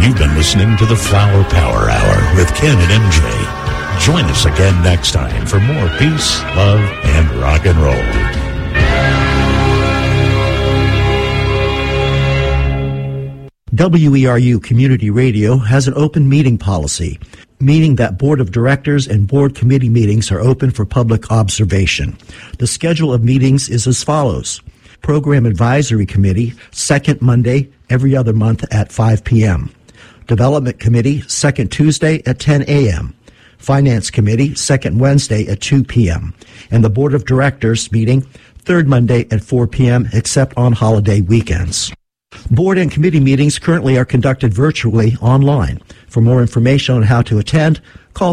You've been listening to the Flower Power Hour with Ken and MJ. Join us again next time for more peace, love, and rock and roll. WERU Community Radio has an open meeting policy, meaning that board of directors and board committee meetings are open for public observation. The schedule of meetings is as follows. Program Advisory Committee, second Monday every other month at 5 p.m. Development Committee, second Tuesday at 10 a.m. Finance Committee, second Wednesday at 2 p.m. And the Board of Directors meeting, third Monday at 4 p.m. except on holiday weekends. Board and committee meetings currently are conducted virtually online. For more information on how to attend, call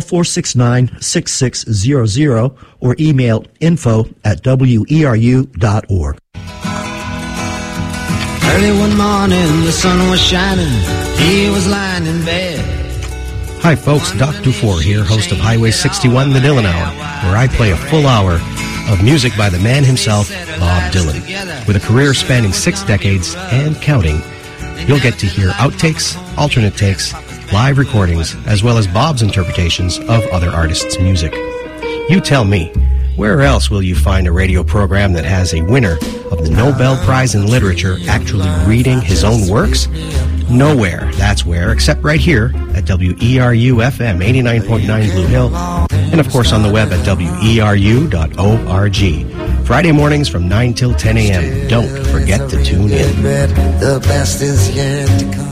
469-6600 or email info@weru.org. Early one morning, the sun was shining. He was lying in bed. Hi, folks. Doc Dufour here, host of Highway 61, The Dylan Hour, where I play a full hour of music by the man himself, Bob Dylan. With a career spanning 6 decades and counting, you'll get to hear outtakes, alternate takes, live recordings, as well as Bob's interpretations of other artists' music. You tell me, where else will you find a radio program that has a winner of the Nobel Prize in Literature actually reading his own works? Nowhere. That's where, except right here at WERU-FM 89.9 Blue Hill, and of course on the web at weru.org. Friday mornings from 9 till 10 a.m. Don't forget to tune in. The best is yet to come.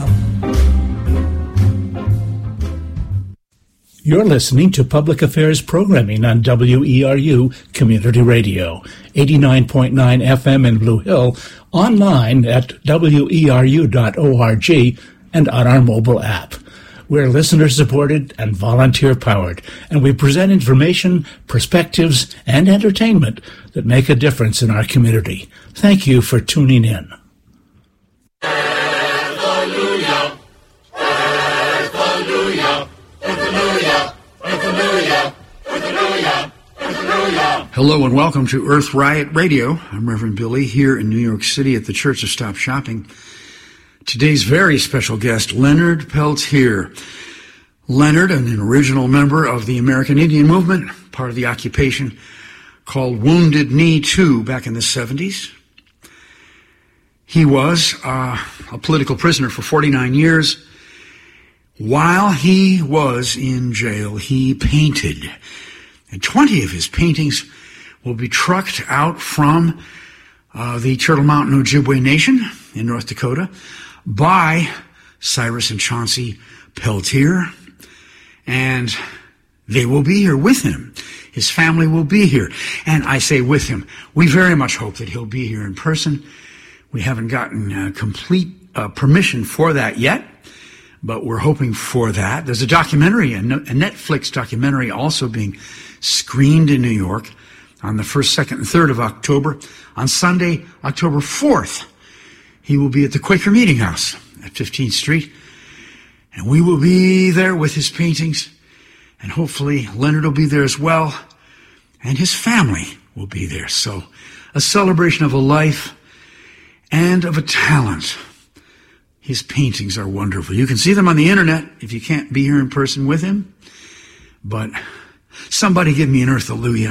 You're listening to Public Affairs programming on WERU Community Radio, 89.9 FM in Blue Hill, online at weru.org, and on our mobile app. We're listener-supported and volunteer-powered, and we present information, perspectives, and entertainment that make a difference in our community. Thank you for tuning in. Hallelujah! Hallelujah! Hallelujah! Hallelujah! Hallelujah! Hallelujah! Hello and welcome to Earth Riot Radio. I'm Reverend Billy here in New York City at the Church of Stop Shopping. Today's very special guest, Leonard Peltier. Leonard, an original member of the American Indian Movement, part of the occupation called Wounded Knee 2 back in the 70s. He was a political prisoner for 49 years. While he was in jail, he painted. And 20 of his paintings will be trucked out from the Turtle Mountain Ojibwe Nation in North Dakota by Cyrus and Chauncey Peltier. And they will be here with him. His family will be here. And I say with him. We very much hope that he'll be here in person. We haven't gotten complete permission for that yet, but we're hoping for that. There's a documentary, a Netflix documentary also being screened in New York on the 1st, 2nd, and 3rd of October. On Sunday, October 4th, he will be at the Quaker Meeting House at 15th Street. And we will be there with his paintings. And hopefully Leonard will be there as well. And his family will be there. So a celebration of a life and of a talent. His paintings are wonderful. You can see them on the internet if you can't be here in person with him. But somebody give me an Earth-alleluia.